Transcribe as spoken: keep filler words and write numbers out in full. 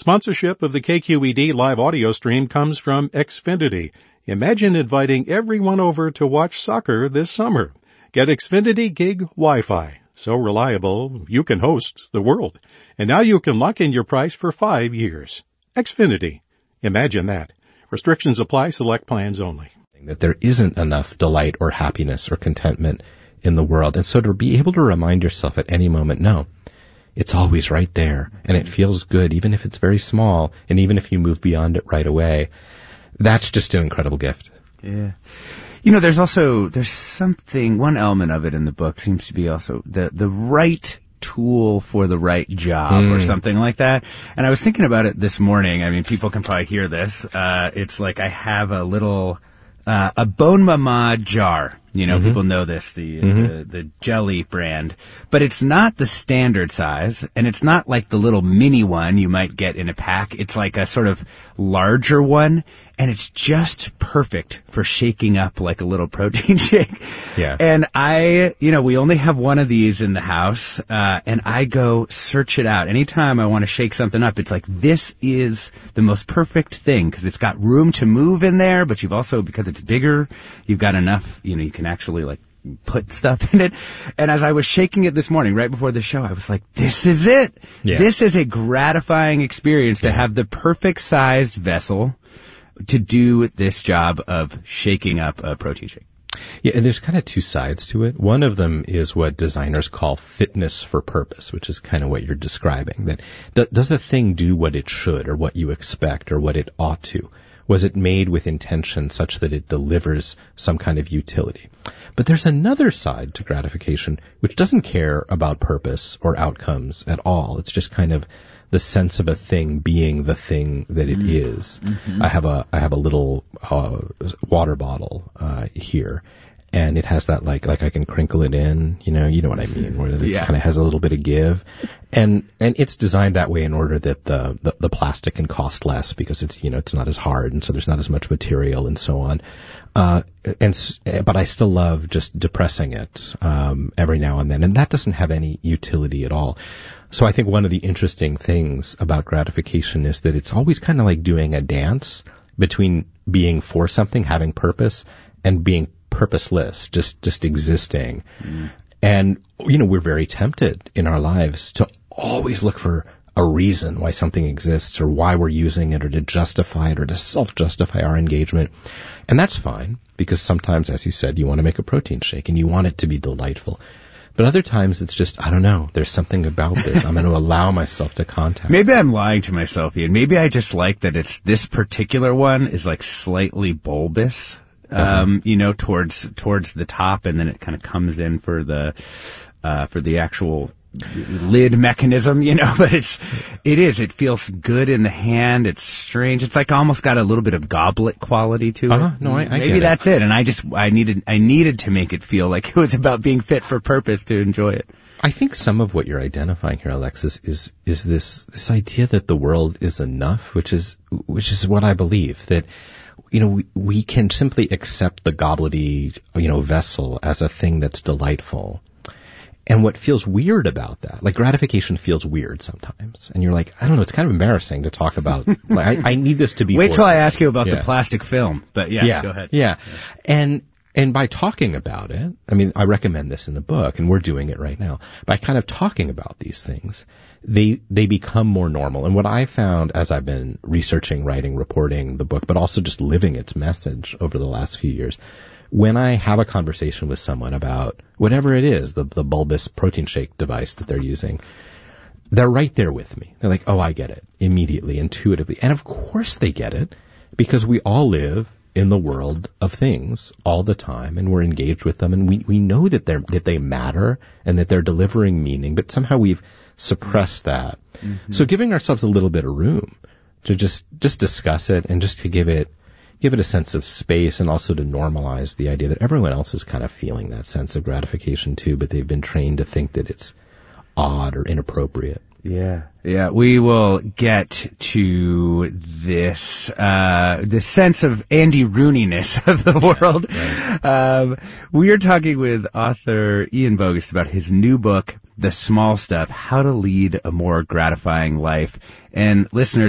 Sponsorship of the K Q E D live audio stream comes from Xfinity. Imagine inviting everyone over to watch soccer this summer. Get Xfinity Gig Wi-Fi. So reliable, you can host the world. And now you can lock in your price for five years. Xfinity. Imagine that. Restrictions apply. Select plans only. That there isn't enough delight or happiness or contentment in the world. And so to be able to remind yourself at any moment, no, it's always right there, and it feels good, even if it's very small, and even if you move beyond it right away. That's just an incredible gift. Yeah. You know, there's also, there's something, one element of it in the book seems to be also the, the right tool for the right job mm. or something like that. And I was thinking about it this morning. I mean, people can probably hear this. Uh, it's like I have a little, uh, a Bon Mama jar. You know, mm-hmm. people know this, the, mm-hmm. the the jelly brand. But it's not the standard size, and it's not like the little mini one you might get in a pack. It's like a sort of larger one, and it's just perfect for shaking up like a little protein shake. Yeah. And I, you know, we only have one of these in the house, uh, and I go search it out. Anytime I want to shake something up, it's like, this is the most perfect thing, because it's got room to move in there, but you've also, because it's bigger, you've got enough, you know, you can actually like put stuff in it. And as I was shaking it this morning, right before the show, I was like, this is it. Yeah. This is a gratifying experience to yeah. have the perfect sized vessel to do this job of shaking up a protein shake. Yeah, and there's kind of two sides to it. One of them is what designers call fitness for purpose, which is kind of what you're describing. That th- does a thing do what it should, or what you expect, or what it ought to? Was it made with intention such that it delivers some kind of utility? But there's another side to gratification which doesn't care about purpose or outcomes at all. It's just kind of the sense of a thing being the thing that it mm. is. Mm-hmm. I have a I have a little uh, water bottle uh, here, and it has that like like I can crinkle it in, you know, you know what I mean, where it yeah. kind of has a little bit of give, and and it's designed that way in order that the, the the plastic can cost less, because it's, you know, it's not as hard, and so there's not as much material and so on. Uh, and but I still love just depressing it um, every now and then, and that doesn't have any utility at all. So I think one of the interesting things about gratification is that it's always kind of like doing a dance between being for something, having purpose, and being purposeless, just, just existing. Mm. And, you know, we're very tempted in our lives to always look for a reason why something exists, or why we're using it, or to justify it, or to self-justify our engagement. And that's fine, because sometimes, as you said, you want to make a protein shake and you want it to be delightful. But other times it's just, I don't know, there's something about this. I'm going to allow myself to contact. Maybe I'm lying to myself, Ian. Maybe I just like that it's, this particular one is like slightly bulbous, uh-huh. um, you know, towards, towards the top, and then it kind of comes in for the, uh, for the actual lid mechanism, you know, but it's, it is, it feels good in the hand. It's strange. It's like almost got a little bit of goblet quality to it. Uh-huh. No, I, I Maybe get that's it. it. And I just, I needed, I needed to make it feel like it was about being fit for purpose to enjoy it. I think some of what you're identifying here, Alexis, is, is this, this idea that the world is enough, which is, which is what I believe, that, you know, we, we can simply accept the gobblety, you know, vessel as a thing that's delightful. And what feels weird about that, like gratification feels weird sometimes. And you're like, I don't know, it's kind of embarrassing to talk about. Like, I, I need this to be. Wait till I ask you about yeah. the plastic film. But yes, yeah, go ahead. Yeah. yeah. And, and by talking about it, I mean, I recommend this in the book, and we're doing it right now. By kind of talking about these things, they, they become more normal. And what I found as I've been researching, writing, reporting the book, but also just living its message over the last few years, when I have a conversation with someone about whatever it is, the, the bulbous protein shake device that they're using, they're right there with me. They're like, oh, I get it, immediately, intuitively. And of course they get it, because we all live in the world of things all the time, and we're engaged with them, and we, we know that they're, that they matter, and that they're delivering meaning, but somehow we've suppressed that. Mm-hmm. So giving ourselves a little bit of room to just, just discuss it, and just to give it, give it a sense of space, and also to normalize the idea that everyone else is kind of feeling that sense of gratification too, but they've been trained to think that it's odd or inappropriate. Yeah, yeah. We will get to this, uh, this sense of Andy Rooney-ness of the world. Right. Um, we are talking with author Ian Bogost about his new book, The Small Stuff, How to Lead a More Gratifying Life. And listeners,